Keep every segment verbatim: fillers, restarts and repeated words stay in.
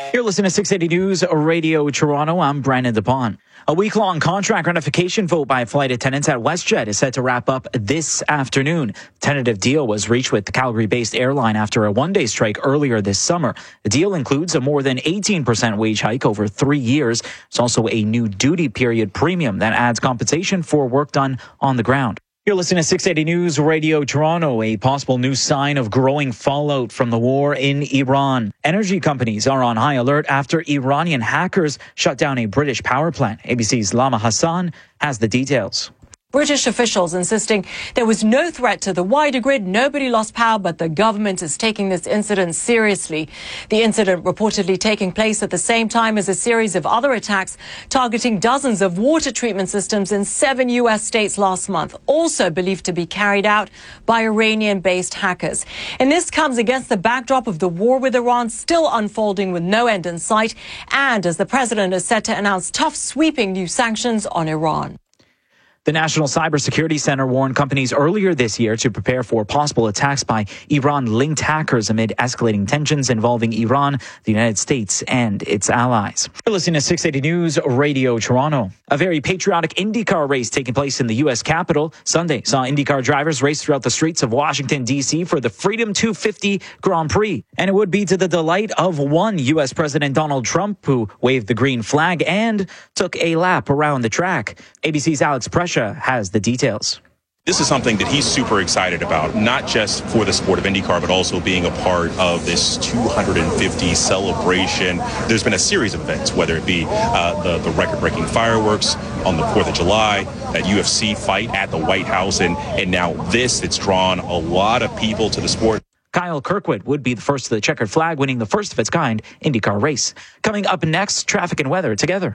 You're listening to six eighty News Radio Toronto. I'm Brandon DePon. A week-long contract ratification vote by flight attendants at WestJet is set to wrap up this afternoon. Tentative deal was reached with the Calgary-based airline after a one-day strike earlier this summer. The deal includes a more than eighteen percent wage hike over three years. There's also a new duty period premium that adds compensation for work done on the ground. You're listening to six eighty News Radio Toronto. A possible new sign of growing fallout from the war in Iran. Energy companies are on high alert after Iranian hackers shut down a British power plant. A B C's Lama Hassan has the details. British officials insisting there was no threat to the wider grid. Nobody lost power, but the government is taking this incident seriously. The incident reportedly taking place at the same time as a series of other attacks targeting dozens of water treatment systems in seven U S states last month, also believed to be carried out by Iranian-based hackers. And this comes against the backdrop of the war with Iran still unfolding with no end in sight, and as the president is set to announce tough, sweeping new sanctions on Iran. The National Cybersecurity Center warned companies earlier this year to prepare for possible attacks by Iran-linked hackers amid escalating tensions involving Iran, the United States, and its allies. You're listening to six eighty News Radio Toronto. A very patriotic IndyCar race taking place in the U S Capitol Sunday saw IndyCar drivers race throughout the streets of Washington, D C for the Freedom two fifty Grand Prix. And it would be to the delight of one U S President Donald Trump, who waved the green flag and took a lap around the track. A B C's Alex Prescia has the details. This is something that he's super excited about, not just for the sport of IndyCar, but also being a part of this two hundred fifty celebration. There's been a series of events, whether it be uh, the, the record-breaking fireworks on the fourth of July, that U F C fight at the White House, and, and now this, it's drawn a lot of people to the sport. Kyle Kirkwood would be the first to the checkered flag, winning the first of its kind IndyCar race. Coming up next, traffic and weather together.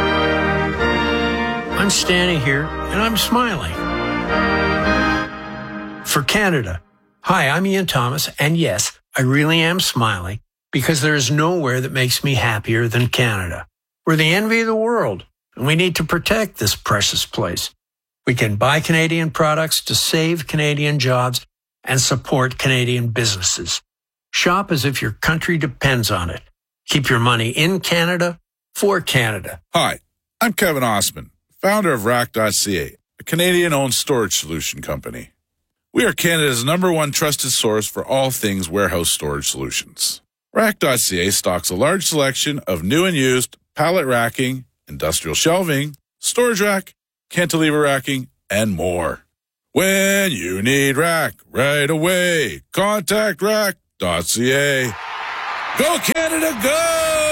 I'm standing here and I'm smiling. For Canada. Hi, I'm Ian Thomas, and yes, I really am smiling because there is nowhere that makes me happier than Canada. We're the envy of the world, and we need to protect this precious place. We can buy Canadian products to save Canadian jobs and support Canadian businesses. Shop as if your country depends on it. Keep your money in Canada for Canada. Hi, I'm Kevin Osman, founder of Rack dot C A, a Canadian-owned storage solution company. We are Canada's number one trusted source for all things warehouse storage solutions. Rack dot C A stocks a large selection of new and used pallet racking, industrial shelving, storage rack, cantilever racking, and more. When you need rack right away, contact Rack dot C A. Go Canada, go!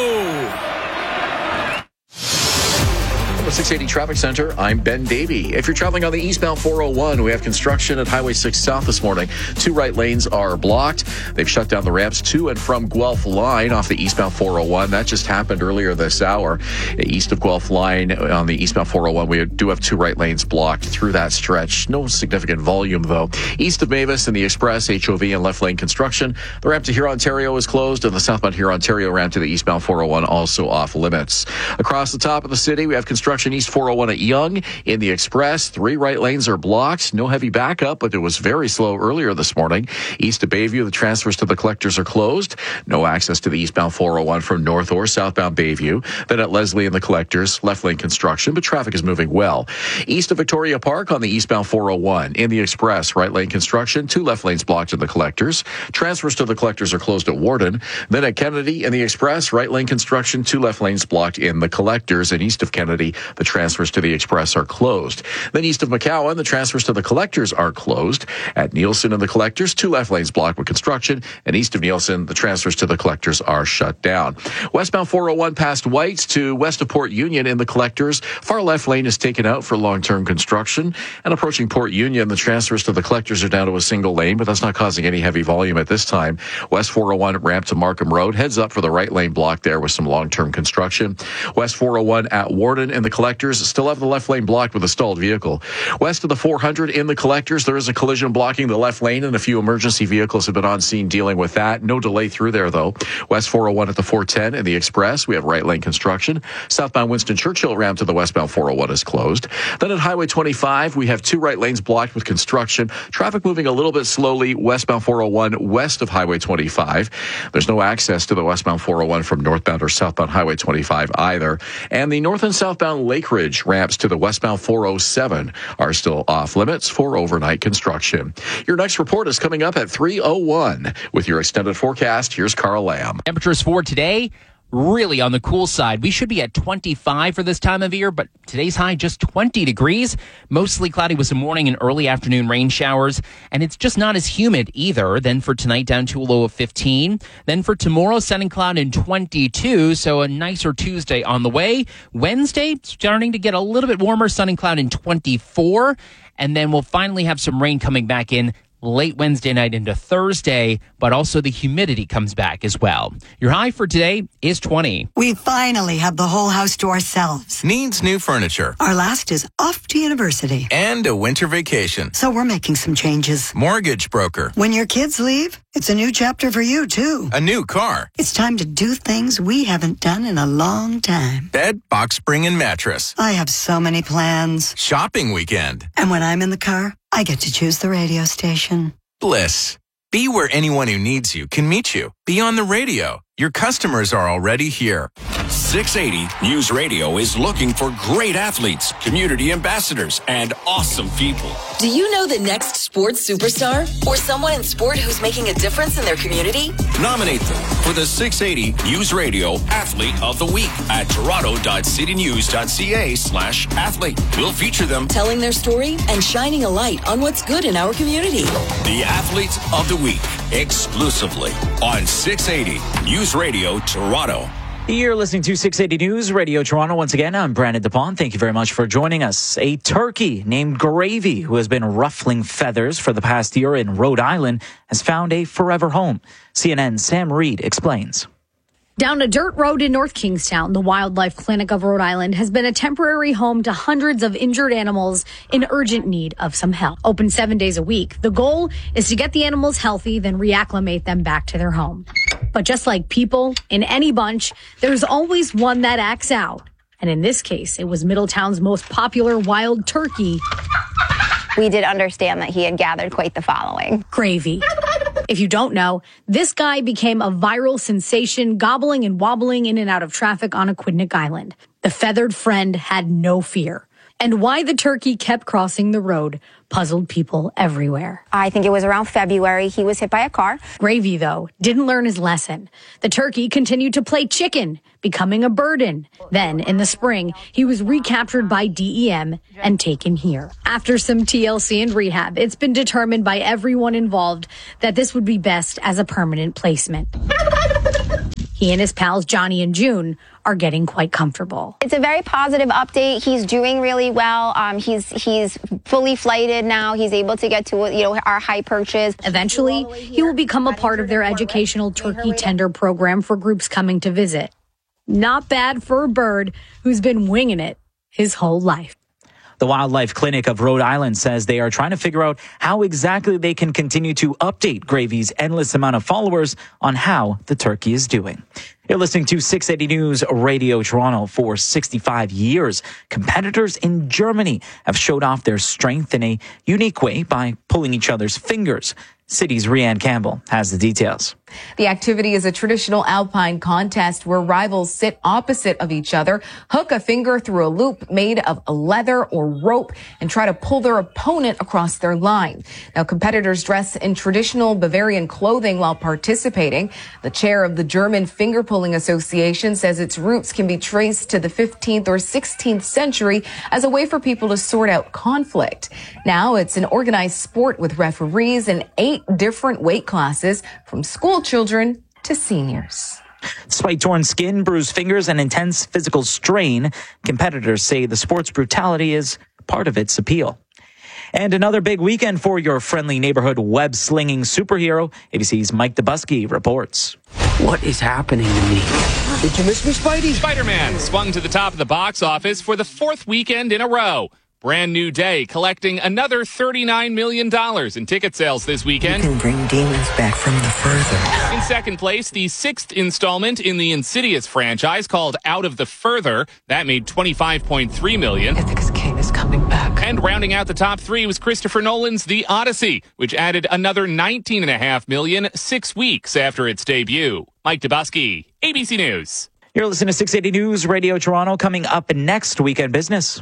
six eighty Traffic Center, I'm Ben Davey. If you're traveling on the eastbound four oh one, we have construction at Highway six South this morning. Two right lanes are blocked. They've shut down the ramps to and from Guelph Line off the eastbound four oh one. That just happened earlier this hour. East of Guelph Line on the eastbound four oh one, we do have two right lanes blocked through that stretch. No significant volume, though. East of Mavis and the Express, H O V and left lane construction. The ramp to Huron, Ontario is closed, and the southbound Huron, Ontario ramp to the eastbound four oh one also off limits. Across the top of the city, we have construction East four oh one at Yonge. In the Express, three right lanes are blocked. No heavy backup, but it was very slow earlier this morning. East of Bayview, the transfers to the collectors are closed. No access to the eastbound four oh one from north or southbound Bayview. Then at Leslie and the collectors, left lane construction, but traffic is moving well. East of Victoria Park on the eastbound four oh one. In the Express, right lane construction, two left lanes blocked in the collectors. Transfers to the collectors are closed at Warden. Then at Kennedy in the Express, right lane construction, two left lanes blocked in the collectors. And east of Kennedy, the transfers to the Express are closed. Then east of McCowan, the transfers to the collectors are closed. At Nielsen and the collectors, two left lanes blocked with construction. And east of Nielsen, the transfers to the collectors are shut down. Westbound four oh one past Whites to west of Port Union in the collectors. Far left lane is taken out for long-term construction. And approaching Port Union, the transfers to the collectors are down to a single lane, but that's not causing any heavy volume at this time. West four oh one ramp to Markham Road. Heads up for the right lane block there with some long-term construction. West four oh one at Warden in the Collectors still have the left lane blocked with a stalled vehicle. West of the four hundred in the Collectors, there is a collision blocking the left lane, and a few emergency vehicles have been on scene dealing with that. No delay through there, though. West four oh one at the four ten and the Express, we have right lane construction. Southbound Winston Churchill ramp to the westbound four oh one is closed. Then at Highway twenty-five, we have two right lanes blocked with construction. Traffic moving a little bit slowly westbound four oh one west of Highway twenty-five. There's no access to the westbound four oh one from northbound or southbound Highway twenty-five either. And the north and southbound Lake Ridge ramps to the westbound four oh seven are still off limits for overnight construction. Your next report is coming up at three oh one. With your extended forecast, here's Carl Lamb. Temperatures for today, really on the cool side. We should be at twenty-five for this time of year, but today's high just twenty degrees. Mostly cloudy with some morning and early afternoon rain showers, and it's just not as humid either. Then for tonight, down to a low of fifteen. Then for tomorrow, sun and cloud in twenty-two, so a nicer Tuesday on the way. Wednesday, starting to get a little bit warmer, sun and cloud in twenty-four, and then we'll finally have some rain coming back in late Wednesday night into Thursday, but also the humidity comes back as well. Your high for today is twenty. We finally have the whole house to ourselves. Needs new furniture. Our last is off to university. And a winter vacation. So we're making some changes. Mortgage broker. When your kids leave, it's a new chapter for you, too. A new car. It's time to do things we haven't done in a long time. Bed, box spring, and mattress. I have so many plans. Shopping weekend. And when I'm in the car, I get to choose the radio station. Bliss. Be where anyone who needs you can meet you. Be on the radio. Your customers are already here. six eighty News Radio is looking for great athletes, community ambassadors, and awesome people. Do you know the next sports superstar? Or someone in sport who's making a difference in their community? Nominate them for the six eighty News Radio Athlete of the Week at toronto.citynews.ca slash athlete. We'll feature them telling their story and shining a light on what's good in our community. The Athlete of the Week, exclusively on six eighty News Radio Toronto. You're listening to six eighty News Radio Toronto. Once again, I'm Brandon DePon. Thank you very much for joining us. A turkey named Gravy, who has been ruffling feathers for the past year in Rhode Island, has found a forever home. C N N's Sam Reed explains. Down a dirt road in North Kingstown, the Wildlife Clinic of Rhode Island has been a temporary home to hundreds of injured animals in urgent need of some help. Open seven days a week, the goal is to get the animals healthy, then reacclimate them back to their home. But just like people, in any bunch, there's always one that acts out. And in this case, it was Middletown's most popular wild turkey. We did understand that he had gathered quite the following. Gravy. If you don't know, this guy became a viral sensation, gobbling and wobbling in and out of traffic on Aquidneck Island. The feathered friend had no fear. And why the turkey kept crossing the road puzzled people everywhere. I think it was around February. He was hit by a car. Gravy, though, didn't learn his lesson. The turkey continued to play chicken, becoming a burden. Then, in the spring, he was recaptured by D E M and taken here. After some T L C and rehab, it's been determined by everyone involved that this would be best as a permanent placement. He and his pals, Johnny and June, are getting quite comfortable. It's a very positive update. He's doing really well. Um, he's he's fully flighted now. He's able to get to, you know, our high perches. Eventually, he will become a part of their educational turkey tender program for groups coming to visit. Not bad for a bird who's been winging it his whole life. The Wildlife Clinic of Rhode Island says they are trying to figure out how exactly they can continue to update Gravy's endless amount of followers on how the turkey is doing. You're listening to six eighty News Radio Toronto. For sixty-five years, competitors in Germany have showed off their strength in a unique way by pulling each other's fingers. City's Rianne Campbell has the details. The activity is a traditional alpine contest where rivals sit opposite of each other, hook a finger through a loop made of leather or rope, and try to pull their opponent across their line. Now, competitors dress in traditional Bavarian clothing while participating. The chair of the German Finger Pulling Association says its roots can be traced to the fifteenth or sixteenth century as a way for people to sort out conflict. Now it's an organized sport with referees in eight different weight classes, from school children to seniors. Despite torn skin, bruised fingers, and intense physical strain, competitors say the sport's brutality is part of its appeal. And another big weekend for your friendly neighborhood web-slinging superhero. A B C's Mike Dubusky reports. What is happening to me? Did you miss me, Spidey? Spider-Man swung to the top of the box office for the fourth weekend in a row. Brand New Day collecting another thirty-nine million dollars in ticket sales this weekend. You can bring demons back from the further. In second place, the sixth installment in the Insidious franchise called Out of the Further. That made twenty-five point three million dollars. Ithaca's king is coming back. And rounding out the top three was Christopher Nolan's The Odyssey, which added another nineteen point five million dollars six weeks after its debut. Mike Dubusky, A B C News. You're listening to six eighty News Radio Toronto. Coming up next, Weekend Business.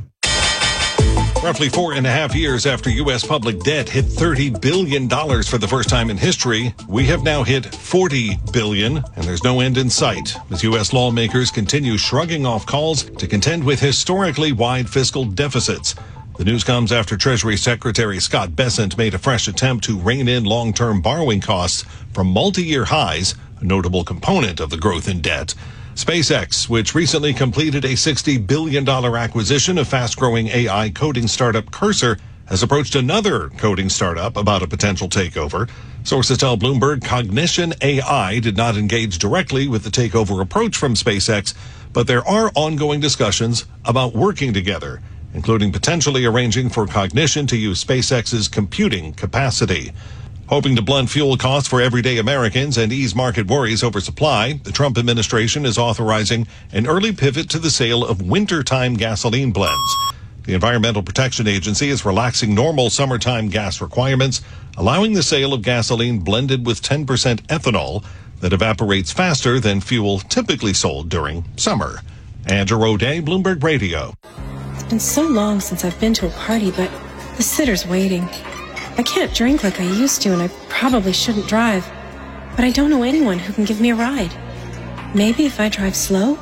Roughly four and a half years after U S public debt hit thirty billion dollars for the first time in history, we have now hit forty billion dollars, and there's no end in sight as U S lawmakers continue shrugging off calls to contend with historically wide fiscal deficits. The news comes after Treasury Secretary Scott Bessent made a fresh attempt to rein in long-term borrowing costs from multi-year highs, a notable component of the growth in debt. SpaceX, which recently completed a sixty billion dollars acquisition of fast-growing A I coding startup Cursor, has approached another coding startup about a potential takeover. Sources tell Bloomberg Cognition A I did not engage directly with the takeover approach from SpaceX, but there are ongoing discussions about working together, including potentially arranging for Cognition to use SpaceX's computing capacity. Hoping to blunt fuel costs for everyday Americans and ease market worries over supply, the Trump administration is authorizing an early pivot to the sale of wintertime gasoline blends. The Environmental Protection Agency is relaxing normal summertime gas requirements, allowing the sale of gasoline blended with ten percent ethanol that evaporates faster than fuel typically sold during summer. Andrew O'Day, Bloomberg Radio. It's been so long since I've been to a party, but the sitter's waiting. I can't drink like I used to, and I probably shouldn't drive. But I don't know anyone who can give me a ride. Maybe if I drive slow?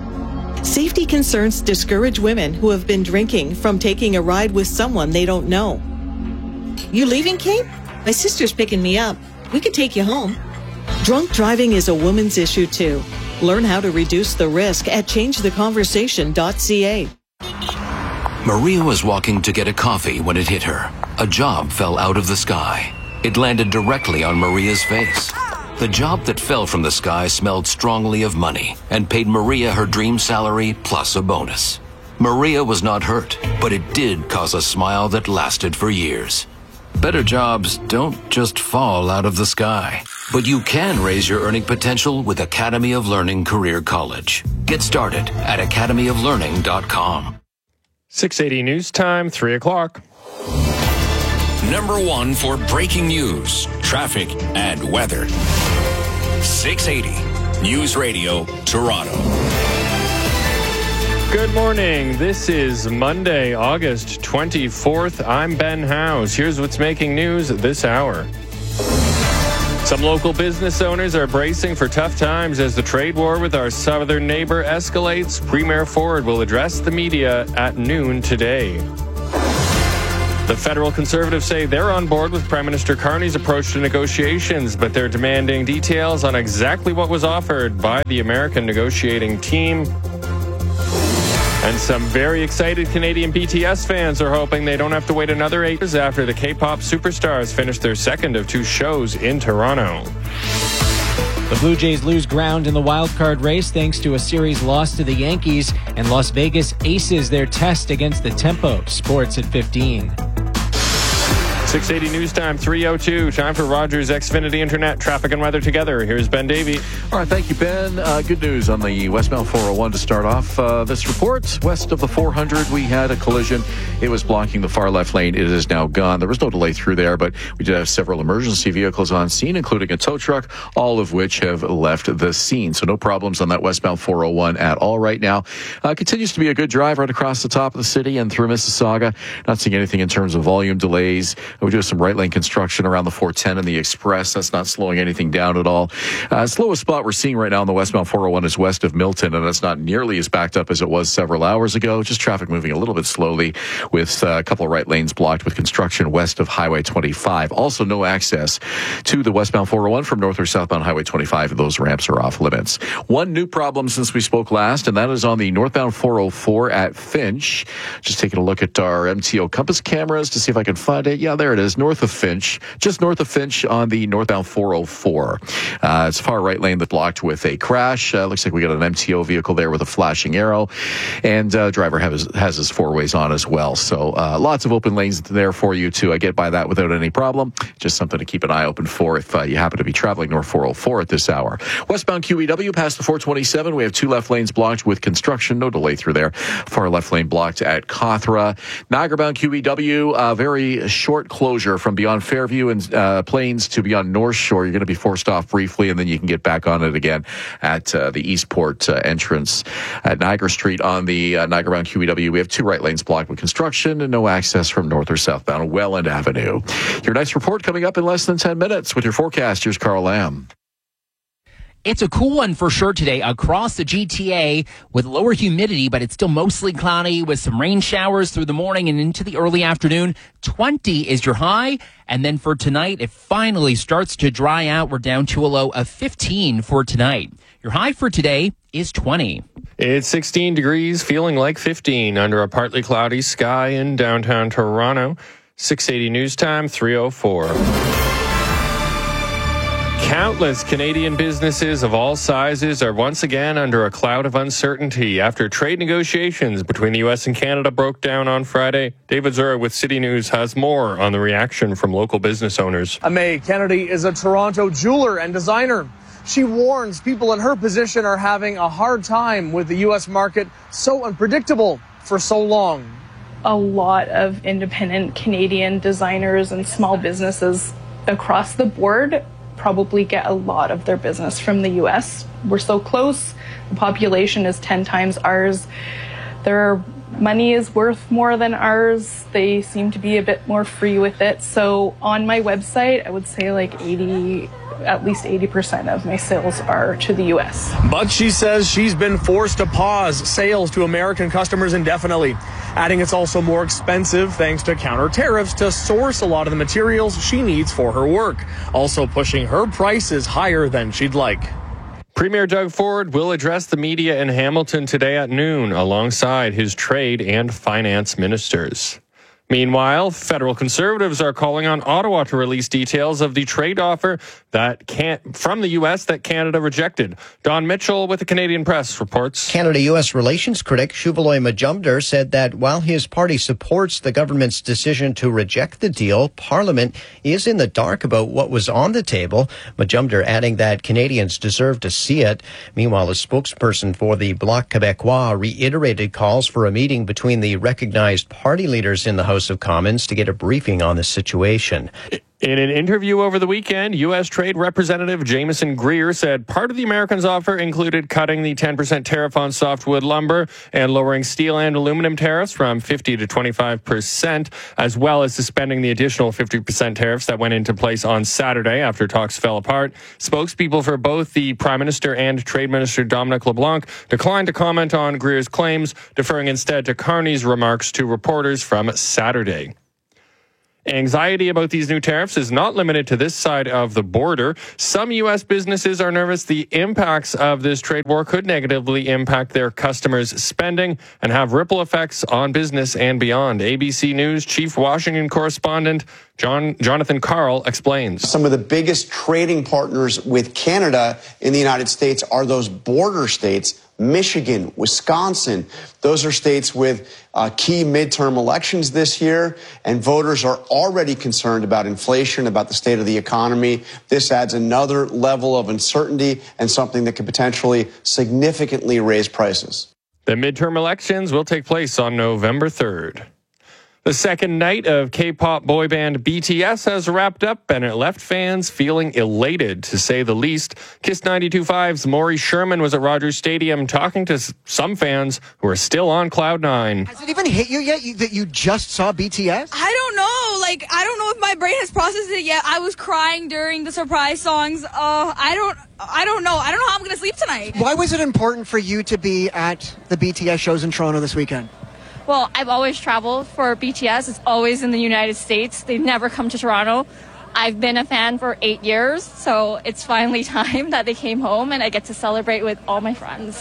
Safety concerns discourage women who have been drinking from taking a ride with someone they don't know. You leaving, Kate? My sister's picking me up. We could take you home. Drunk driving is a woman's issue, too. Learn how to reduce the risk at change the conversation dot c a. Maria was walking to get a coffee when it hit her. A job fell out of the sky. It landed directly on Maria's face. The job that fell from the sky smelled strongly of money and paid Maria her dream salary plus a bonus. Maria was not hurt, but it did cause a smile that lasted for years. Better jobs don't just fall out of the sky, but you can raise your earning potential with Academy of Learning Career College. Get started at academy of learning dot com. six eighty News Time, three o'clock. Number one for breaking news, traffic, and weather. six eighty News Radio, Toronto. Good morning. This is Monday, August twenty-fourth. I'm Ben Howes. Here's what's making news this hour. Some local business owners are bracing for tough times as the trade war with our southern neighbor escalates. Premier Ford will address the media at noon today. The federal Conservatives say they're on board with Prime Minister Carney's approach to negotiations, but they're demanding details on exactly what was offered by the American negotiating team. And some very excited Canadian B T S fans are hoping they don't have to wait another eight years after the K-pop superstars finished their second of two shows in Toronto. The Blue Jays lose ground in the wildcard race thanks to a series loss to the Yankees, and Las Vegas aces their test against the Tempo. Sports at fifteen. six eighty News Time, three oh two. Time for Rogers Xfinity Internet traffic and weather together. Here's Ben Davey. All right, thank you, Ben. Uh, good news on the westbound four oh one to start off uh, this report. West of the four hundred, we had a collision. It was blocking the far left lane. It is now gone. There was no delay through there, but we did have several emergency vehicles on scene, including a tow truck, all of which have left the scene. So no problems on that westbound four oh one at all right now. Uh, continues to be a good drive right across the top of the city and through Mississauga. Not seeing anything in terms of volume delays. We do have some right lane construction around the four ten and the Express. That's not slowing anything down at all. Uh, slowest spot we're seeing right now on the westbound four oh one is west of Milton, and that's not nearly as backed up as it was several hours ago. Just traffic moving a little bit slowly with uh, a couple of right lanes blocked with construction west of Highway twenty-five. Also, no access to the westbound four oh one from north or southbound Highway twenty-five. Those ramps are off limits. One new problem since we spoke last, and that is on the northbound four oh four at Finch. Just taking a look at our M T O compass cameras to see if I can find it. Yeah, there there it is, north of Finch, just north of Finch on the northbound four oh four. Uh, it's far right lane that's blocked with a crash. Uh, looks like we got an M T O vehicle there with a flashing arrow, and uh, driver has, has his four ways on as well. So uh, lots of open lanes there for you to uh, get by that without any problem. Just something to keep an eye open for if uh, you happen to be traveling north four oh four at this hour. Westbound Q E W past the four twenty-seven. We have two left lanes blocked with construction. No delay through there. Far left lane blocked at Cawthra. Niagara bound Q E W, uh, very short closure from beyond Fairview and uh, Plains to beyond North Shore. You're going to be forced off briefly, and then you can get back on it again at uh, the Eastport uh, entrance at Niagara Street on the uh, Niagara bound Q E W. We have two right lanes blocked with construction and no access from north or southbound Welland Avenue. Your next report coming up in less than ten minutes with your forecast. Here's Carl Lamb. It's a cool one for sure today across the G T A with lower humidity, but it's still mostly cloudy with some rain showers through the morning and into the early afternoon. twenty is your high. And then for tonight, it finally starts to dry out. We're down to a low of fifteen for tonight. Your high for today is twenty. It's sixteen degrees, feeling like fifteen under a partly cloudy sky in downtown Toronto. six eighty news time, three oh four. Countless Canadian businesses of all sizes are once again under a cloud of uncertainty after trade negotiations between the U S and Canada broke down on Friday. David Zura with City News has more on the reaction from local business owners. Amay Kennedy is a Toronto jeweler and designer. She warns people in her position are having a hard time with the U S market so unpredictable for so long. A lot of independent Canadian designers and small businesses across the board probably get a lot of their business from the U S. We're so close. The population is ten times ours. Their money is worth more than ours. They seem to be a bit more free with it. So on my website, I would say like eighty, at least eighty percent of my sales are to the U S. But she says she's been forced to pause sales to American customers indefinitely, adding it's also more expensive thanks to counter tariffs to source a lot of the materials she needs for her work, also pushing her prices higher than she'd like. Premier Doug Ford will address the media in Hamilton today at noon alongside his trade and finance ministers. Meanwhile, federal conservatives are calling on Ottawa to release details of the trade offer that can't, from the U S that Canada rejected. Don Mitchell with the Canadian Press reports. Canada-U S relations critic Shuvaloy Majumdar said that while his party supports the government's decision to reject the deal, Parliament is in the dark about what was on the table. Majumdar adding that Canadians deserve to see it. Meanwhile, a spokesperson for the Bloc Québécois reiterated calls for a meeting between the recognized party leaders in the House of Commons to get a briefing on the situation. In an interview over the weekend, U S Trade Representative Jameson Greer said part of the Americans' offer included cutting the ten percent tariff on softwood lumber and lowering steel and aluminum tariffs from fifty to twenty-five percent, as well as suspending the additional fifty percent tariffs that went into place on Saturday after talks fell apart. Spokespeople for both the Prime Minister and Trade Minister Dominic LeBlanc declined to comment on Greer's claims, deferring instead to Carney's remarks to reporters from Saturday. Anxiety about these new tariffs is not limited to this side of the border. Some U S businesses are nervous the impacts of this trade war could negatively impact their customers' spending and have ripple effects on business and beyond. A B C News Chief Washington Correspondent John Jonathan Karl explains. Some of the biggest trading partners with Canada in the United States are those border states, Michigan, Wisconsin. Those are states with uh, key midterm elections this year, and voters are already concerned about inflation, about the state of the economy. This adds another level of uncertainty and something that could potentially significantly raise prices. The midterm elections will take place on November third. The second night of K-pop boy band B T S has wrapped up, and it left fans feeling elated, to say the least. Kiss ninety-two point five's Maury Sherman was at Rogers Stadium talking to some fans who are still on cloud nine. Has it even hit you yet you, that you just saw B T S? I don't know. Like, I don't know if my brain has processed it yet. I was crying during the surprise songs. Uh, I don't... I don't know. I don't know how I'm going to sleep tonight. Why was it important for you to be at the B T S shows in Toronto this weekend? Well, I've always traveled for B T S. It's always in the United States. They've never come to Toronto. I've been a fan for eight years, so it's finally time that they came home and I get to celebrate with all my friends.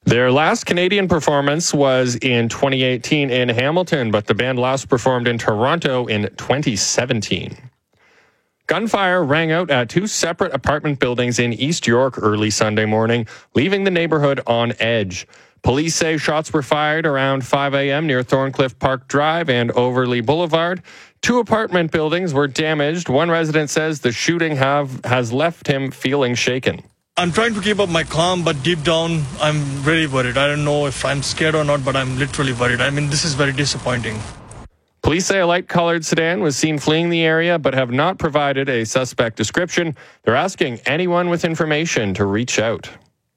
Their last Canadian performance was in twenty eighteen in Hamilton, but the band last performed in Toronto in twenty seventeen. Gunfire rang out at two separate apartment buildings in East York early Sunday morning, leaving the neighborhood on edge. Police say shots were fired around five a.m. near Thorncliffe Park Drive and Overlea Boulevard. Two apartment buildings were damaged. One resident says the shooting have, has left him feeling shaken. I'm trying to keep up my calm, but deep down, I'm really worried. I don't know if I'm scared or not, but I'm literally worried. I mean, this is very disappointing. Police say a light-colored sedan was seen fleeing the area, but have not provided a suspect description. They're asking anyone with information to reach out.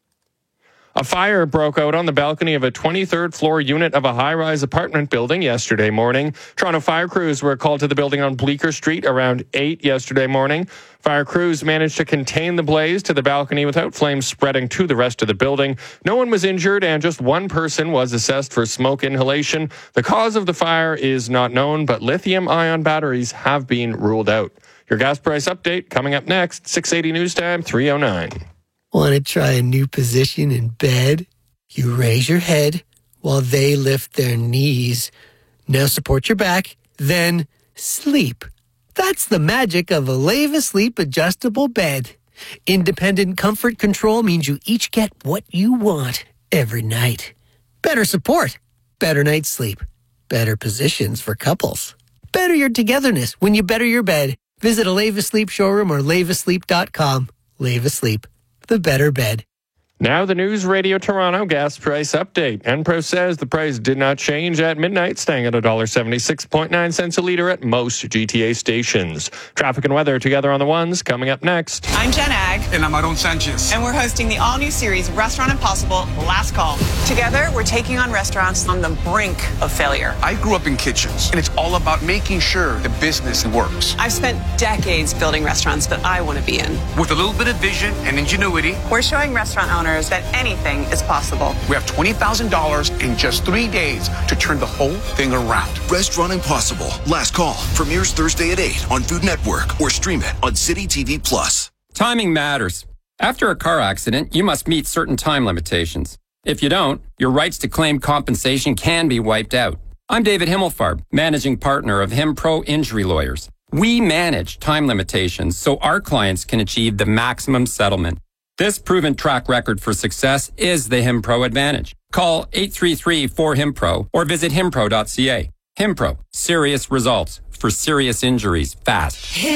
A fire broke out on the balcony of a twenty-third floor unit of a high-rise apartment building yesterday morning. Toronto fire crews were called to the building on Bleecker Street around eight yesterday morning. Fire crews managed to contain the blaze to the balcony without flames spreading to the rest of the building. No one was injured, and just one person was assessed for smoke inhalation. The cause of the fire is not known, but lithium-ion batteries have been ruled out. Your gas price update coming up next, six eighty News Time, three oh nine. Want to try a new position in bed? You raise your head while they lift their knees. Now support your back, then sleep. That's the magic of a Leva Sleep adjustable bed. Independent comfort control means you each get what you want every night. Better support, better night's sleep, better positions for couples. Better your togetherness when you better your bed. Visit a Leva Sleep showroom or leva sleep dot com. Leva Sleep, the better bed. Now the News Radio Toronto gas price update. Enpro says the price did not change at midnight, staying at one dollar seventy-six point nine cents a litre at most G T A stations. Traffic and weather together on the ones coming up next. I'm Jen Ag. And I'm Aaron Sanchez. And we're hosting the all-new series Restaurant Impossible, Last Call. Together, we're taking on restaurants on the brink of failure. I grew up in kitchens, and it's all about making sure the business works. I've spent decades building restaurants that I want to be in. With a little bit of vision and ingenuity, we're showing restaurant owners that anything is possible. We have twenty thousand dollars in just three days to turn the whole thing around. Restaurant Impossible, Last Call, premieres Thursday at eight on Food Network or stream it on City T V Plus. Timing matters. After a car accident, you must meet certain time limitations. If you don't, your rights to claim compensation can be wiped out. I'm David Himmelfarb, managing partner of HimPro Injury Lawyers. We manage time limitations so our clients can achieve the maximum settlement. This proven track record for success is the HimPro advantage. Call eight three three four HimPro or visit himpro dot c a. HimPro, serious results for serious injuries fast.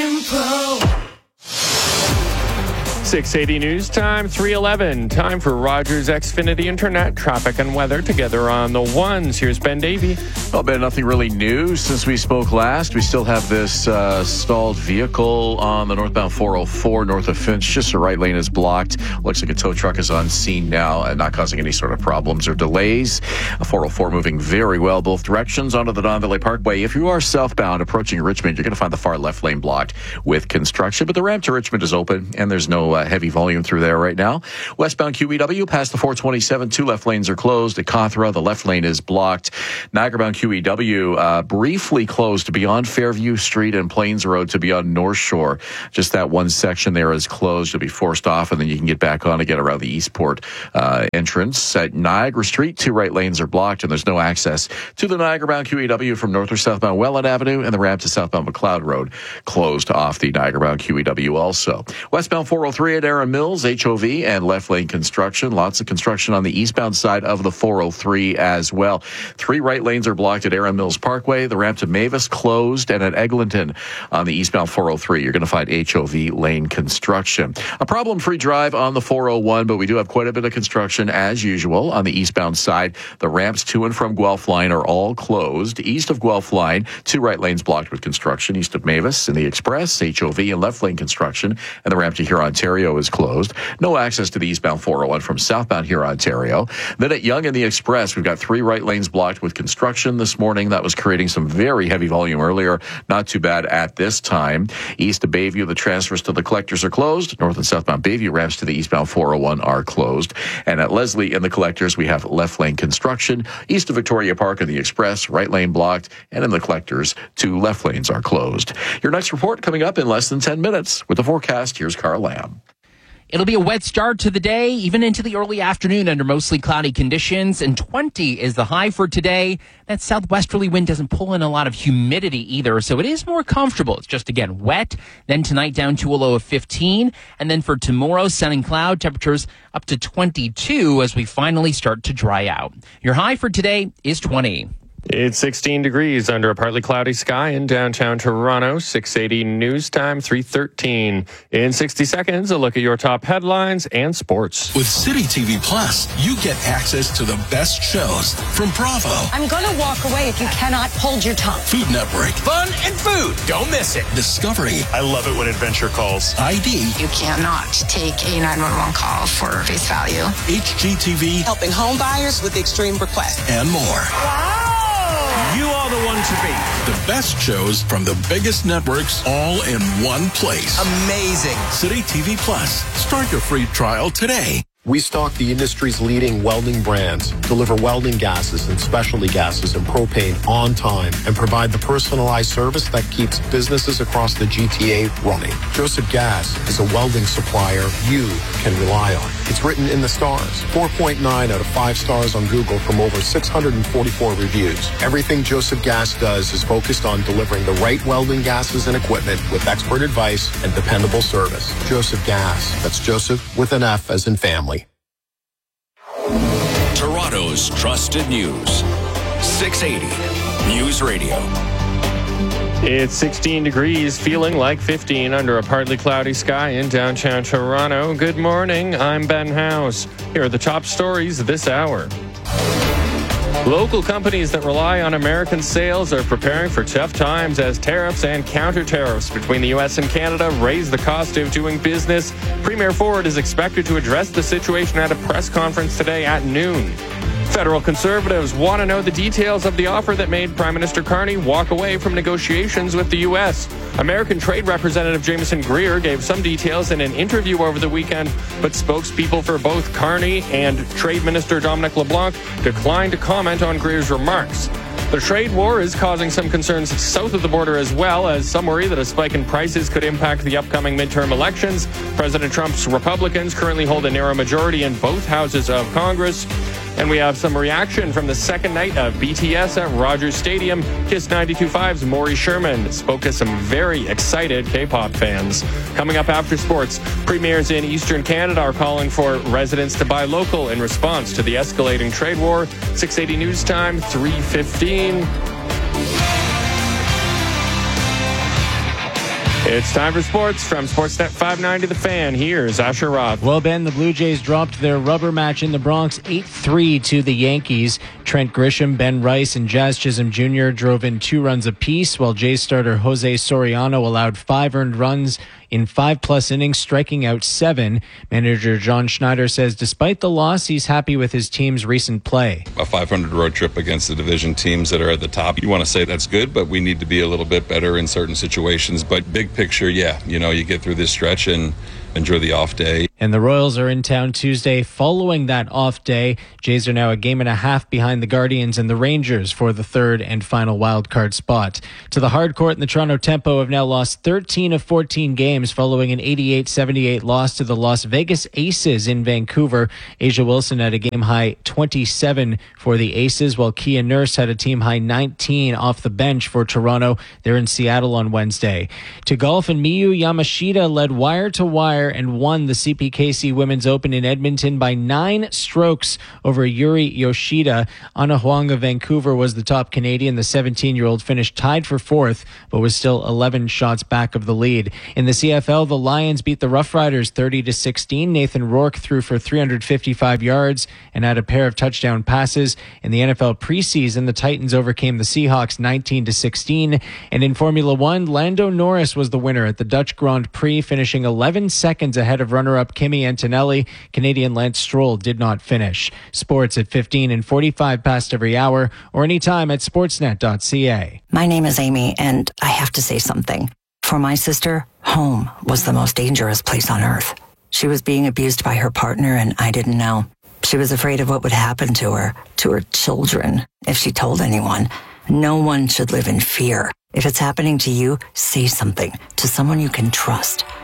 HimPro. six eighty News Time, three eleven. Time for Rogers Xfinity Internet traffic and weather together on the ones. Here's Ben Davey. Well, Ben, nothing really new since we spoke last. We still have this uh, stalled vehicle on the northbound four oh four north of Finch. Just the right lane is blocked. Looks like a tow truck is on scene now and not causing any sort of problems or delays. A four oh four moving very well both directions onto the Don Valley Parkway. If you are southbound approaching Richmond, you're going to find the far left lane blocked with construction, but the ramp to Richmond is open and there's no uh, heavy volume through there right now. Westbound Q E W past the four twenty-seven, two left lanes are closed. At Cawthra, the left lane is blocked. Niagara-bound Q E W uh, briefly closed beyond Fairview Street and Plains Road to beyond North Shore. Just that one section there is closed. You'll be forced off, and then you can get back on again around the Eastport uh, entrance. At Niagara Street, two right lanes are blocked, and there's no access to the Niagara-bound Q E W from north or southbound Welland Avenue, and the ramp to southbound McLeod Road closed off the Niagara-bound Q E W also. Westbound four oh three at Aaron Mills, H O V, and left lane construction. Lots of construction on the eastbound side of the four oh three as well. Three right lanes are blocked at Aaron Mills Parkway. The ramp to Mavis closed, and at Eglinton on the eastbound four oh three, you're going to find H O V lane construction. A problem-free drive on the four oh one, but we do have quite a bit of construction as usual on the eastbound side. The ramps to and from Guelph Line are all closed. East of Guelph Line, two right lanes blocked with construction. East of Mavis in the Express, H O V and left lane construction, and the ramp to Huron, Ontario is closed. No access to the eastbound four oh one from southbound Huron, Ontario. Then at Yonge and the Express, we've got three right lanes blocked with construction this morning. That was creating some very heavy volume earlier. Not too bad at this time. East of Bayview, the transfers to the collectors are closed. North and southbound Bayview ramps to the eastbound four oh one are closed. And at Leslie in the collectors, we have left lane construction. East of Victoria Park and the Express, right lane blocked. And in the collectors, two left lanes are closed. Your next report coming up in less than ten minutes. With the forecast, here's Carl Lamb. It'll be a wet start to the day, even into the early afternoon under mostly cloudy conditions, and twenty is the high for today. That southwesterly wind doesn't pull in a lot of humidity either, so it is more comfortable. It's just, again, wet. Then tonight down to a low of fifteen, and then for tomorrow, sun and cloud, temperatures up to twenty-two as we finally start to dry out. Your high for today is twenty. It's sixteen degrees under a partly cloudy sky in downtown Toronto. six eighty news time, three thirteen. In sixty seconds, a look at your top headlines and sports. With City T V Plus, you get access to the best shows from Bravo, I'm going to walk away if you cannot hold your tongue. Food Network, Fun and food. Don't miss it. Discovery, I love it when Adventure calls. I D, You cannot take a nine one one call for face value. H G T V, Helping home buyers with extreme requests. and more. Wow! You are the one to beat. The best shows from the biggest networks all in one place. Amazing. City T V Plus. Start your free trial today. We stock the industry's leading welding brands, deliver welding gases and specialty gases and propane on time, and provide the personalized service that keeps businesses across the G T A running. Joseph Gas is a welding supplier you can rely on. It's written in the stars. four point nine out of five stars on Google from over six hundred forty-four reviews. Everything Joseph Gas does is focused on delivering the right welding gases and equipment with expert advice and dependable service. Joseph Gas. That's Joseph with an F as in family. Toronto's trusted news. six eighty News Radio. It's sixteen degrees, feeling like fifteen under a partly cloudy sky in downtown Toronto. Good morning, I'm Ben House. Here are the top stories this hour. Local companies that rely on American sales are preparing for tough times as tariffs and counter-tariffs between the U S and Canada raise the cost of doing business. Premier Ford is expected to address the situation at a press conference today at noon. Federal Conservatives want to know the details of the offer that made Prime Minister Carney walk away from negotiations with the U S. American Trade Representative Jameson Greer gave some details in an interview over the weekend, but spokespeople for both Carney and Trade Minister Dominic LeBlanc declined to comment on Greer's remarks. The trade war is causing some concerns south of the border as well, as some worry that a spike in prices could impact the upcoming midterm elections. President Trump's Republicans currently hold a narrow majority in both houses of Congress. And we have some reaction from the second night of B T S at Rogers Stadium. Kiss ninety-two point five's Maury Sherman spoke to some very excited K-pop fans. Coming up after sports, premiers in Eastern Canada are calling for residents to buy local in response to the escalating trade war. six eighty News Time, three fifteen. It's time for sports from Sportsnet five ninety The Fan. Here's Asher Roth. Well, Ben, the Blue Jays dropped their rubber match in the Bronx eight three to the Yankees. Trent Grisham, Ben Rice, and Jazz Chisholm Junior drove in two runs apiece, while Jays starter Jose Soriano allowed five earned runs in five-plus innings, striking out seven. Manager John Schneider says despite the loss, he's happy with his team's recent play. A five hundred road trip against the division teams that are at the top. You want to say that's good, but we need to be a little bit better in certain situations. But big picture, yeah, you know, you get through this stretch and enjoy the off day. And the Royals are in town Tuesday following that off day. Jays are now a game and a half behind the Guardians and the Rangers for the third and final wildcard spot. To the hard court, and the Toronto Tempo have now lost thirteen of fourteen games following an eighty-eight seventy-eight loss to the Las Vegas Aces in Vancouver. Asia Wilson had a game-high twenty-seven for the Aces, while Kia Nurse had a team-high nineteen off the bench for Toronto. They're in Seattle on Wednesday. To golf, and Miyu Yamashita led wire-to-wire and won the C P K C Women's Open in Edmonton by nine strokes over Yuri Yoshida. Anna Huang of Vancouver was the top Canadian. The seventeen-year-old finished tied for fourth, but was still eleven shots back of the lead. In the C F L, the Lions beat the Rough Riders thirty to sixteen. Nathan Rourke threw for three hundred fifty-five yards and had a pair of touchdown passes. In the N F L preseason, the Titans overcame the Seahawks nineteen to sixteen. And in Formula One, Lando Norris was the winner at the Dutch Grand Prix, finishing eleven seconds ahead of runner-up Kimi Antonelli. Canadian Lance Stroll did not finish. Sports at fifteen and forty-five past every hour, or anytime at sportsnet dot c a. My name is Amy, and I have to say something. For my sister, home was the most dangerous place on earth. She was being abused by her partner, and I didn't know. She was afraid of what would happen to her, to her children, if she told anyone. No one should live in fear. If it's happening to you, say something to someone you can trust.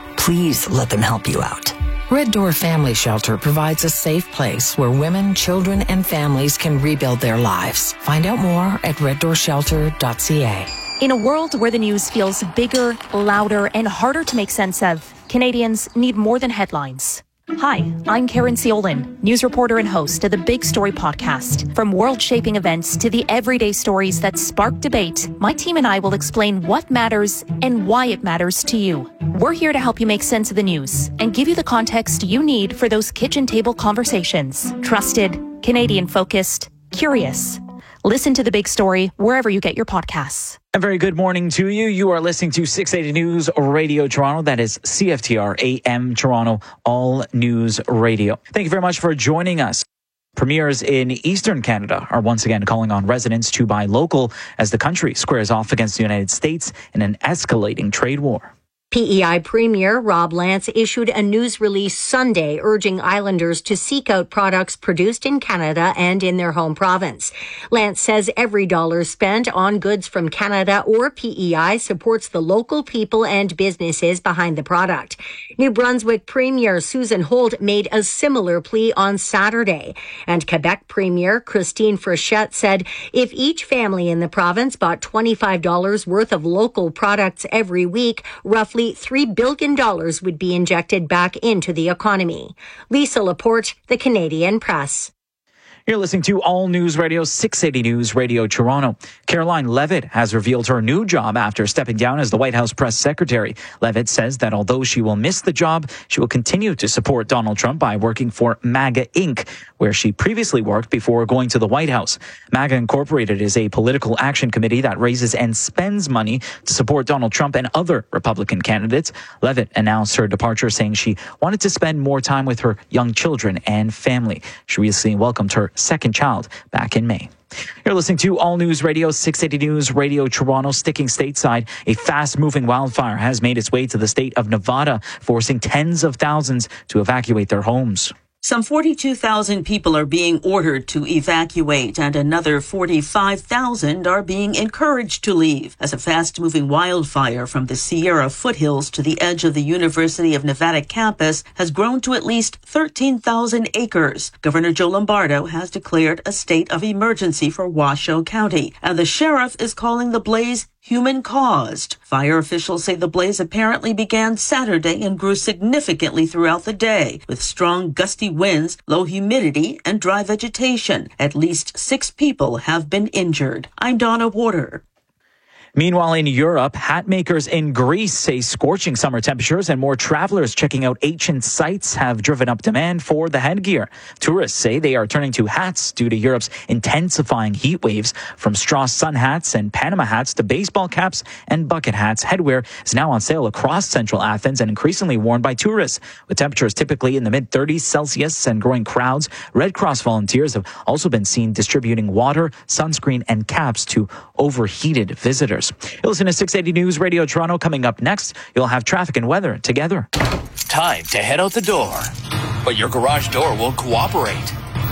Please let them help you out. Red Door Family Shelter provides a safe place where women, children, and families can rebuild their lives. Find out more at red door shelter dot c a. In a world where the news feels bigger, louder, and harder to make sense of, Canadians need more than headlines. Hi, I'm Karen Ciolin, news reporter and host of the Big Story podcast. From world-shaping events to the everyday stories that spark debate, my team and I will explain what matters and why it matters to you. We're here to help you make sense of the news and give you the context you need for those kitchen table conversations. Trusted, Canadian-focused, curious. Listen to The Big Story wherever you get your podcasts. A very good morning to you. You are listening to six eighty News Radio Toronto. That is C F T R A M Toronto, All News Radio. Thank you very much for joining us. Premiers in Eastern Canada are once again calling on residents to buy local as the country squares off against the United States in an escalating trade war. P E I Premier Rob Lance issued a news release Sunday urging islanders to seek out products produced in Canada and in their home province. Lance says every dollar spent on goods from Canada or P E I supports the local people and businesses behind the product. New Brunswick Premier Susan Holt made a similar plea on Saturday. And Quebec Premier Christine Frechette said if each family in the province bought twenty-five dollars worth of local products every week, roughly three billion dollars would be injected back into the economy. Lisa Laporte, The Canadian Press. You're listening to All News Radio, six eighty News Radio Toronto. Caroline Levitt has revealed her new job after stepping down as the White House press secretary. Levitt says that although she will miss the job, she will continue to support Donald Trump by working for MAGA Incorporated, where she previously worked before going to the White House. MAGA Incorporated is a political action committee that raises and spends money to support Donald Trump and other Republican candidates. Levitt announced her departure, saying she wanted to spend more time with her young children and family. She recently welcomed her second child back in May. You're listening to All News Radio, six eighty News Radio Toronto. Sticking stateside, a fast-moving wildfire has made its way to the state of Nevada, forcing tens of thousands to evacuate their homes. Some forty-two thousand people are being ordered to evacuate, and another forty-five thousand are being encouraged to leave as a fast-moving wildfire from the Sierra foothills to the edge of the University of Nevada campus has grown to at least thirteen thousand acres. Governor Joe Lombardo has declared a state of emergency for Washoe County, and the sheriff is calling the blaze human-caused. Fire officials say the blaze apparently began Saturday and grew significantly throughout the day, with strong gusty winds, low humidity, and dry vegetation. At least six people have been injured. I'm Donna Warder. Meanwhile, in Europe, hat makers in Greece say scorching summer temperatures and more travelers checking out ancient sites have driven up demand for the headgear. Tourists say they are turning to hats due to Europe's intensifying heat waves. From straw sun hats and Panama hats to baseball caps and bucket hats, headwear is now on sale across central Athens and increasingly worn by tourists. With temperatures typically in the mid thirties Celsius and growing crowds, Red Cross volunteers have also been seen distributing water, sunscreen, and caps to overheated visitors. You listen to six eighty News Radio Toronto. Coming up next, you'll have traffic and weather together. Time to head out the door, but your garage door won't cooperate.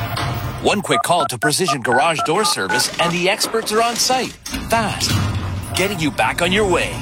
One quick call to Precision Garage Door Service and the experts are on site, fast, getting you back on your way.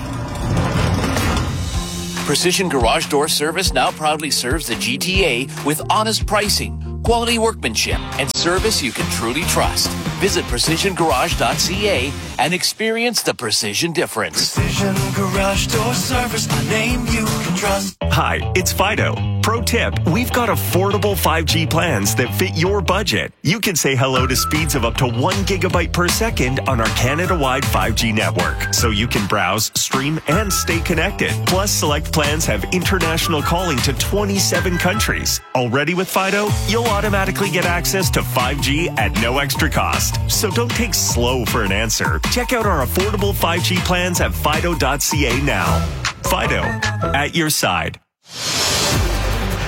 Precision Garage Door Service now proudly serves the G T A with honest pricing, quality workmanship, and service you can truly trust. Visit precision garage dot c a and experience the precision difference. Precision Garage Door Service, a name you can trust. Hi, it's Fido. Pro tip, we've got affordable five G plans that fit your budget. You can say hello to speeds of up to one gigabyte per second on our Canada-wide five G network, so you can browse, stream, and stay connected. Plus, select plans have international calling to twenty-seven countries. Already with Fido, you'll automatically get access to five G at no extra cost. So don't take slow for an answer. Check out our affordable five G plans at fido dot c a now. Fido, at your side.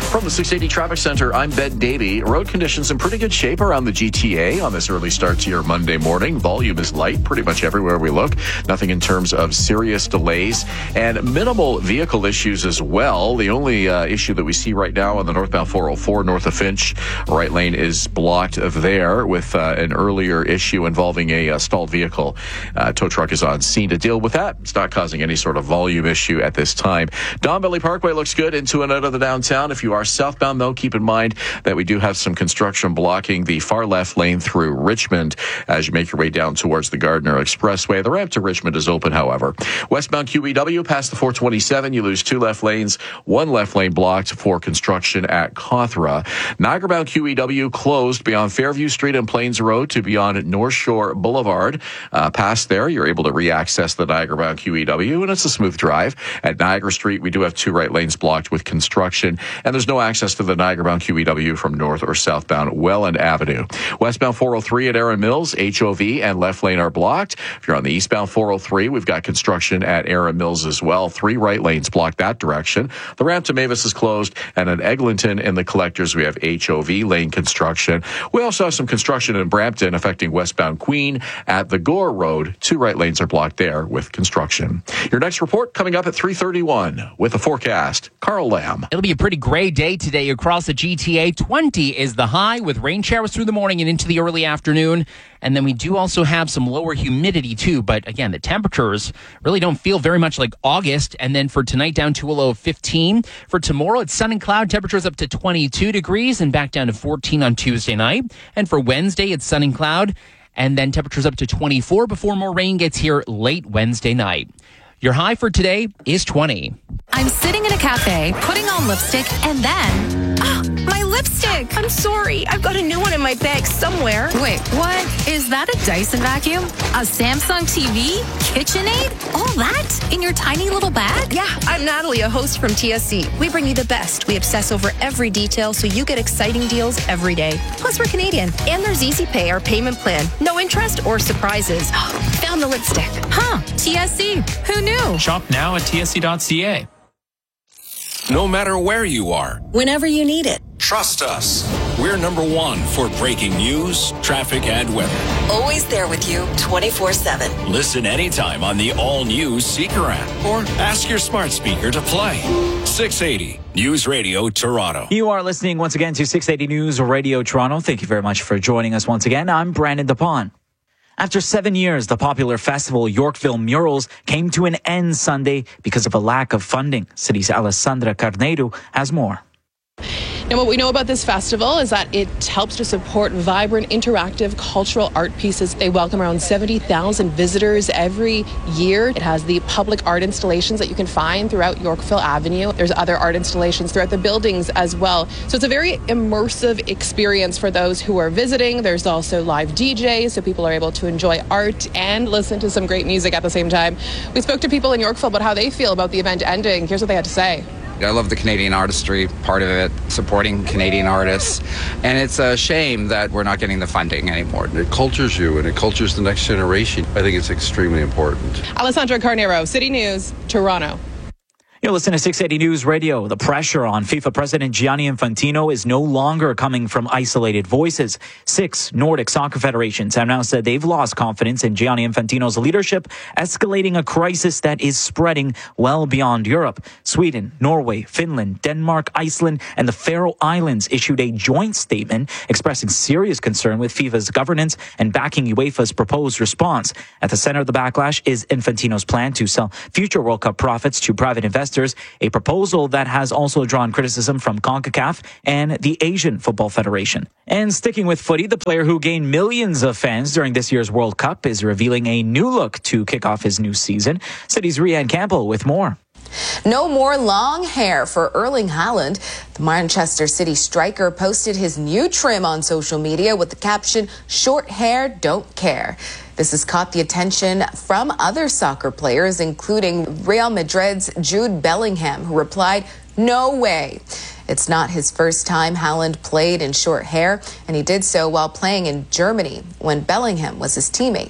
From the six eighty Traffic Center, I'm Ben Davey. Road conditions in pretty good shape around the G T A on this early start to your Monday morning. Volume is light pretty much everywhere we look. Nothing in terms of serious delays and minimal vehicle issues as well. The only uh, issue that we see right now on the northbound four oh four north of Finch, right lane is blocked there with uh, an earlier issue involving a uh, stalled vehicle. Uh, tow truck is on scene to deal with that. It's not causing any sort of volume issue at this time. Don Valley Parkway looks good into and out of the downtown. If you are southbound, though, keep in mind that we do have some construction blocking the far left lane through Richmond as you make your way down towards the Gardner Expressway. The ramp to Richmond is open, however. Westbound Q E W past the four twenty-seven, you lose two left lanes, one left lane blocked for construction at Cawthra. Niagara bound Q E W closed beyond Fairview Street and Plains Road to beyond North Shore Boulevard. Uh, past there, you're able to re-access the Niagara bound Q E W, and it's a smooth drive. At Niagara Street, we do have two right lanes blocked with construction, and there's no access to the Niagara bound Q E W from north or southbound Welland Avenue. Westbound four oh three at Erin Mills, H O V and left lane are blocked. If you're on the eastbound four oh three, we've got construction at Erin Mills as well. Three right lanes block that direction. The ramp to Mavis is closed, and at Eglinton in the collectors, we have H O V lane construction. We also have some construction in Brampton affecting westbound Queen at the Gore Road. Two right lanes are blocked there with construction. Your next report coming up at three thirty-one with a forecast. Carl Lamb. It'll be a pretty gray day today across the G T A. twenty is the high with rain showers through the morning and into the early afternoon. And then we do also have some lower humidity too. But again, the temperatures really don't feel very much like August. And then for tonight, down to a low of fifteen. For tomorrow, it's sun and cloud. Temperatures up to twenty-two degrees and back down to fourteen on Tuesday night. And for Wednesday, it's sun and cloud. And then temperatures up to twenty-four before more rain gets here late Wednesday night. Your high for today is twenty. I'm sitting in a cafe, putting on lipstick, and then... Ah, my lipstick! I'm sorry. I've got a new one in my bag somewhere. Wait, what? Is that a Dyson vacuum? A Samsung T V? KitchenAid? All that? In your tiny little bag? Yeah, I'm Natalie, a host from T S C. We bring you the best. We obsess over every detail so you get exciting deals every day. Plus, we're Canadian. And there's Easy Pay, our payment plan. No interest or surprises. Found the lipstick. Huh, T S C. Who knew? Shop now at T S C dot C A. No matter where you are, Whenever you need it. trust us. We're number one for breaking news, traffic, and weather. Always there with you, twenty-four seven. Listen anytime on the all-new Seeker app or ask your smart speaker to play. six eighty News Radio Toronto. You are listening once again to six eighty News Radio Toronto. Thank you very much for joining us once again. I'm Brandon DePon. After seven years, the popular festival Yorkville Murals came to an end Sunday because of a lack of funding. City's Alessandra Carneiro has more. Now, what we know about this festival is that it helps to support vibrant, interactive cultural art pieces. They welcome around seventy thousand visitors every year. It has the public art installations that you can find throughout Yorkville Avenue. There's other art installations throughout the buildings as well. So it's a very immersive experience for those who are visiting. There's also live D Js, so people are able to enjoy art and listen to some great music at the same time. We spoke to people in Yorkville about how they feel about the event ending. Here's what they had to say. I love the Canadian artistry part of it, supporting Canadian artists. And it's a shame that we're not getting the funding anymore. It cultures you and it cultures the next generation. I think it's extremely important. Alessandra Carneiro, City News, Toronto. You're listening to six eighty News Radio. The pressure on FIFA President Gianni Infantino is no longer coming from isolated voices. Six Nordic soccer federations have now said they've lost confidence in Gianni Infantino's leadership, escalating a crisis that is spreading well beyond Europe. Sweden, Norway, Finland, Denmark, Iceland, and the Faroe Islands issued a joint statement expressing serious concern with FIFA's governance and backing UEFA's proposed response. At the center of the backlash is Infantino's plan to sell future World Cup profits to private investors, a proposal that has also drawn criticism from CONCACAF and the Asian Football Federation. And sticking with footy, the player who gained millions of fans during this year's World Cup is revealing a new look to kick off his new season. City's Rianne Campbell with more. No more long hair for Erling Haaland. The Manchester City striker posted his new trim on social media with the caption, "Short hair, don't care." This has caught the attention from other soccer players, including Real Madrid's Jude Bellingham, who replied, "No way." It's not his first time Haaland played in short hair, and he did so while playing in Germany when Bellingham was his teammate.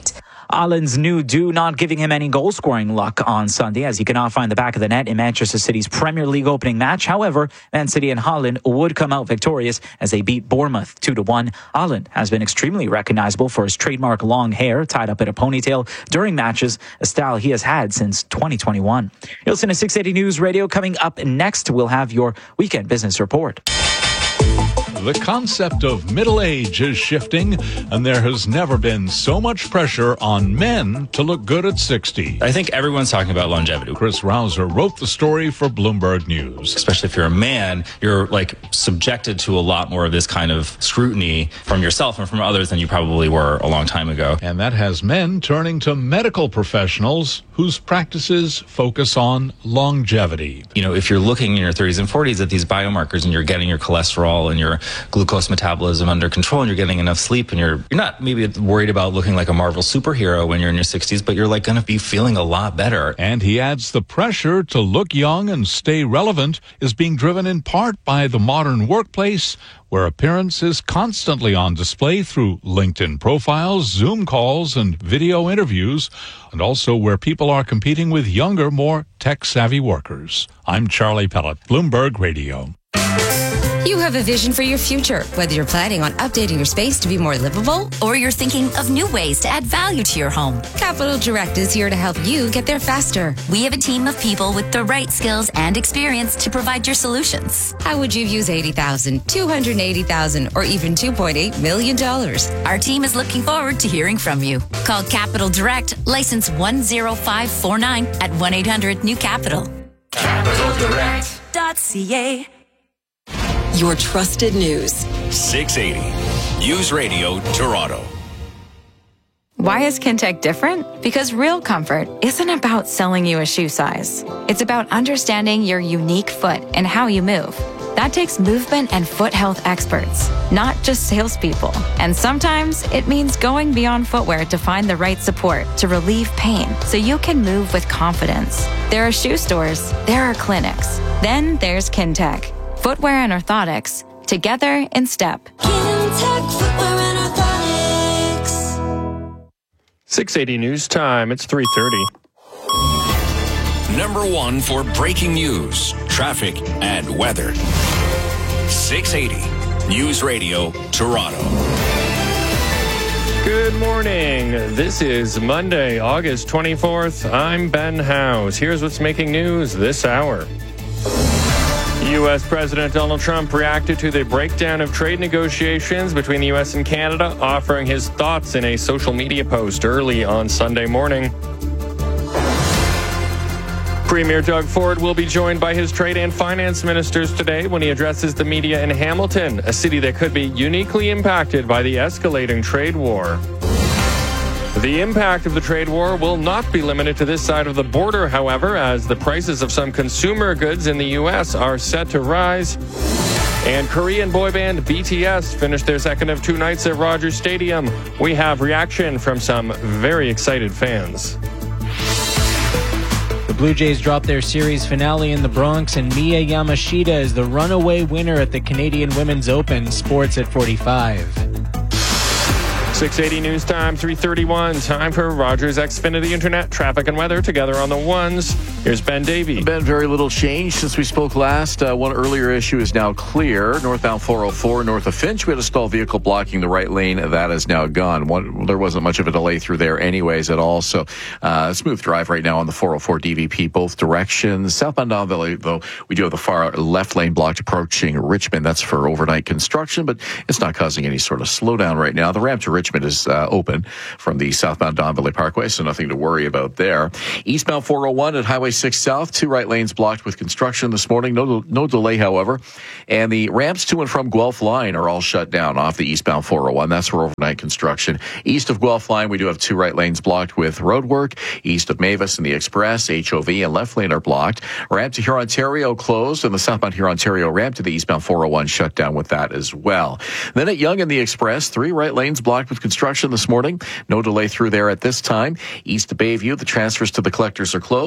Haaland's new do not giving him any goal-scoring luck on Sunday, as he cannot find the back of the net in Manchester City's Premier League opening match. However, Man City and Haaland would come out victorious as they beat Bournemouth two to one. Haaland has been extremely recognizable for his trademark long hair tied up in a ponytail during matches, a style he has had since twenty twenty-one. You'll listen to six eighty News Radio. Coming up next, we'll have your Weekend Business Report. The concept of middle age is shifting, and there has never been so much pressure on men to look good at sixty. I think everyone's talking about longevity. Chris Rouser wrote the story for Bloomberg News. Especially if you're a man, you're like subjected to a lot more of this kind of scrutiny from yourself and from others than you probably were a long time ago. And that has men turning to medical professionals whose practices focus on longevity. You know, if you're looking in your thirties and forties at these biomarkers and you're getting your cholesterol and your glucose metabolism under control and you're getting enough sleep and you're you're not maybe worried about looking like a Marvel superhero when you're in your sixties, but you're like going to be feeling a lot better. And he adds the pressure to look young and stay relevant is being driven in part by the modern workplace, where appearance is constantly on display through LinkedIn profiles, Zoom calls, and video interviews, and also where people are competing with younger, more tech-savvy workers. I'm Charlie Pellet, Bloomberg Radio. You have a vision for your future, whether you're planning on updating your space to be more livable or you're thinking of new ways to add value to your home. Capital Direct is here to help you get there faster. We have a team of people with the right skills and experience to provide your solutions. How would you use eighty thousand dollars, two hundred eighty thousand dollars, or even two point eight million dollars? Our team is looking forward to hearing from you. Call Capital Direct, license one zero five four nine at one eight hundred new capital. capital direct dot c a. Your trusted news. six eighty News Radio Toronto. Why is Kintec different? Because real comfort isn't about selling you a shoe size. It's about understanding your unique foot and how you move. That takes movement and foot health experts, not just salespeople. And sometimes it means going beyond footwear to find the right support to relieve pain so you can move with confidence. There are shoe stores, there are clinics. Then there's Kintec. Footwear and orthotics, together in step. Kintec Footwear and Orthotics. six eighty News Time. It's three thirty. Number one for breaking news, traffic, and weather. six eighty News Radio Toronto. Good morning. This is Monday, August twenty-fourth. I'm Ben Howes. Here's what's making news this hour. U S President Donald Trump reacted to the breakdown of trade negotiations between the U S and Canada, offering his thoughts in a social media post early on Sunday morning. Premier Doug Ford will be joined by his trade and finance ministers today when he addresses the media in Hamilton, a city that could be uniquely impacted by the escalating trade war. The impact of the trade war will not be limited to this side of the border, however, as the prices of some consumer goods in the U S are set to rise. And Korean boy band B T S finished their second of two nights at Rogers Stadium. We have reaction from some very excited fans. The Blue Jays dropped their series finale in the Bronx, and Mia Yamashita is the runaway winner at the Canadian Women's Open. Sports at forty-five. six eighty News Time, three thirty-one. Time for Rogers Xfinity Internet, traffic and weather together on the ones. Here's Ben Davey. Ben, very little change since we spoke last. Uh, one earlier issue is now clear. Northbound four oh four north of Finch, we had a stalled vehicle blocking the right lane. That is now gone. One, there wasn't much of a delay through there anyways at all. So uh, smooth drive right now on the four oh four D V P, both directions. Southbound Don Valley, though, we do have the far left lane blocked approaching Richmond. That's for overnight construction, but it's not causing any sort of slowdown right now. The ramp to Richmond is uh, open from the southbound Don Valley Parkway, so nothing to worry about there. Eastbound four oh one at Highway six South, two right lanes blocked with construction this morning. No, no delay, however. And the ramps to and from Guelph Line are all shut down off the eastbound four oh one. That's for overnight construction. East of Guelph Line, we do have two right lanes blocked with road work. East of Mavis and the Express, H O V and left lane are blocked. Ramp to Hurontario closed, and the southbound Hurontario ramp to the eastbound four oh one shut down with that as well. Then at Yonge and the Express, three right lanes blocked with construction this morning. No delay through there at this time. East of Bayview, the transfers to the collectors are closed. North of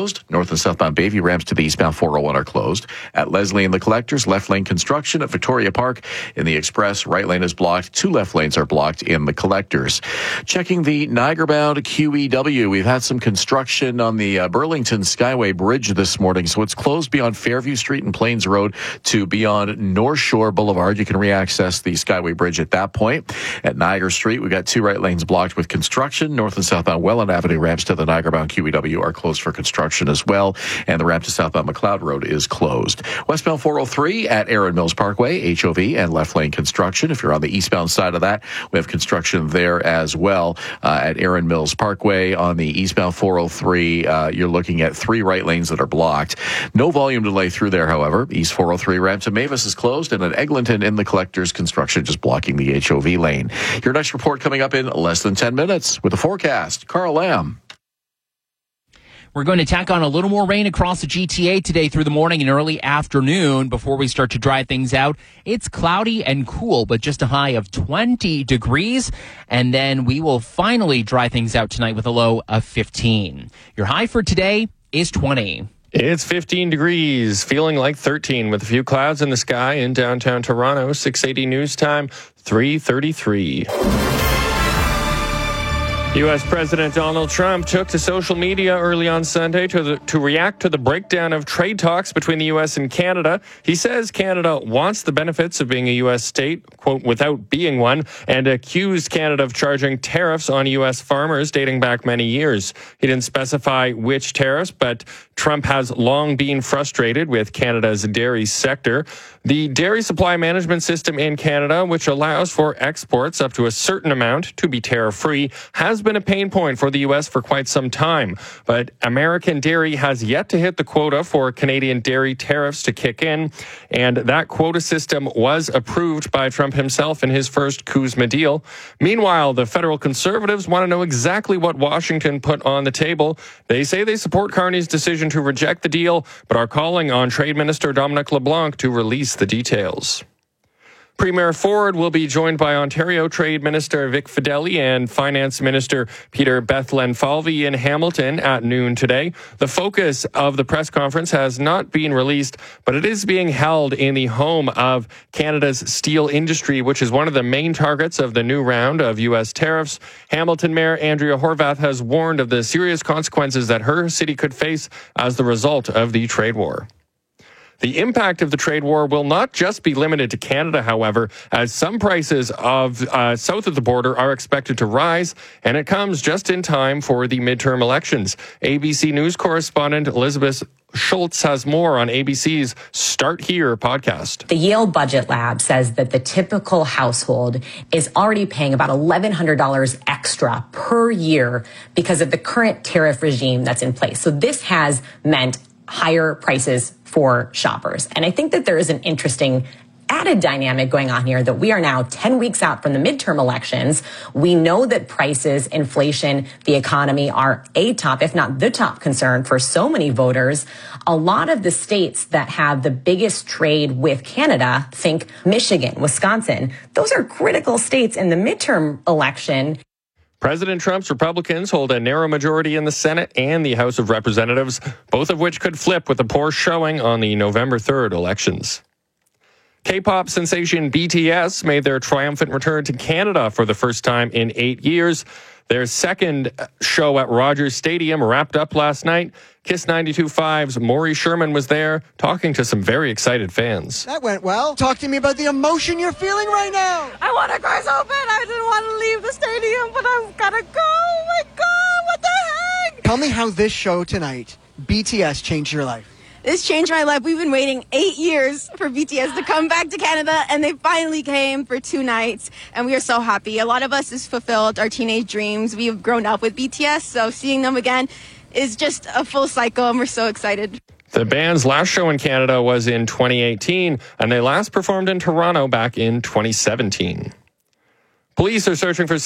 and southbound Bayview ramps to the eastbound four oh one are closed. At Leslie and the Collectors, left lane construction. At Victoria Park in the Express, right lane is blocked. Two left lanes are blocked in the Collectors. Checking the Niagara-bound Q E W, we've had some construction on the uh, Burlington Skyway Bridge this morning, so it's closed beyond Fairview Street and Plains Road to beyond North Shore Boulevard. You can reaccess the Skyway Bridge at that point. At Niagara Street, we've got two right lanes blocked with construction. North and southbound Welland Avenue ramps to the Niagara-bound Q E W are closed for construction as well, and the ramp to southbound McLeod Road is closed. Westbound four oh three at Erin Mills Parkway, H O V and left lane construction. If you're on the eastbound side of that, we have construction there as well uh, at Erin Mills Parkway. On the eastbound four oh three, uh, you're looking at three right lanes that are blocked. No volume delay through there, however. East four oh three ramp to Mavis is closed, and at Eglinton in the Collectors, construction just blocking the H O V lane. Your next report coming up in less than ten minutes with the forecast. Carl Lamb. We're going to tack on a little more rain across the G T A today through the morning and early afternoon before we start to dry things out. It's cloudy and cool, but just a high of twenty degrees. And then we will finally dry things out tonight with a low of fifteen. Your high for today is twenty. It's fifteen degrees, feeling like thirteen with a few clouds in the sky in downtown Toronto. six eighty news time, three thirty-three. U S. President Donald Trump took to social media early on Sunday to, the, to react to the breakdown of trade talks between the U S and Canada. He says Canada wants the benefits of being a U S state, quote, without being one, and accused Canada of charging tariffs on U S farmers dating back many years. He didn't specify which tariffs, but Trump has long been frustrated with Canada's dairy sector. The dairy supply management system in Canada, which allows for exports up to a certain amount to be tariff-free, has been a pain point for the U S for quite some time. But American dairy has yet to hit the quota for Canadian dairy tariffs to kick in, and that quota system was approved by Trump himself in his first CUSMA deal. Meanwhile, the federal Conservatives want to know exactly what Washington put on the table. They say they support Carney's decision to reject the deal, but are calling on Trade Minister Dominic LeBlanc to release the details. Premier Ford will be joined by Ontario Trade Minister Vic Fedeli and Finance Minister Peter Bethlenfalvy in Hamilton at noon today. The focus of the press conference has not been released, but it is being held in the home of Canada's steel industry, which is one of the main targets of the new round of U S tariffs. Hamilton Mayor Andrea Horwath has warned of the serious consequences that her city could face as the result of the trade war. The impact of the trade war will not just be limited to Canada, however, as some prices of uh, south of the border are expected to rise, and it comes just in time for the midterm elections. A B C News correspondent Elizabeth Schultz has more on A B C's Start Here podcast. The Yale Budget Lab says that the typical household is already paying about eleven hundred dollars extra per year because of the current tariff regime that's in place. So this has meant higher prices for shoppers. And I think that there is an interesting added dynamic going on here that we are now ten weeks out from the midterm elections. We know that prices, inflation, the economy are a top, if not the top concern for so many voters. A lot of the states that have the biggest trade with Canada, think Michigan, Wisconsin, those are critical states in the midterm election. President Trump's Republicans hold a narrow majority in the Senate and the House of Representatives, both of which could flip with a poor showing on the November third elections. K-pop sensation B T S made their triumphant return to Canada for the first time in eight years. Their second show at Rogers Stadium wrapped up last night. Kiss ninety-two point five's Maury Sherman was there talking to some very excited fans. That went well. Talk to me about the emotion you're feeling right now. I want to cry so bad. I didn't want to leave the stadium, but I've got to go. Oh my God, what the heck? Tell me how this show tonight, B T S, changed your life. This changed my life. We've been waiting eight years for B T S to come back to Canada, and they finally came for two nights, and we are so happy. A lot of us has fulfilled our teenage dreams. We have grown up with B T S, so seeing them again is just a full cycle, and we're so excited. The band's last show in Canada was in twenty eighteen, and they last performed in Toronto back in twenty seventeen. Police are searching for